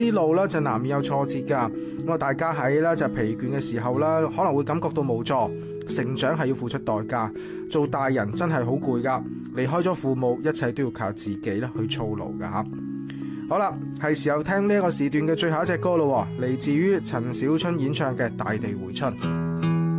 啲路咧就難免有挫折噶，咁啊大家喺咧就疲倦嘅時候啦，可能會感覺到無助。成長係要付出代價，做大人真係好攰噶，離開咗父母，一切都要靠自己咧去操勞噶吓。好啦，係時候聽呢一個時段嘅最後一隻歌咯，嚟自於陳小春演唱嘅《大地回春》。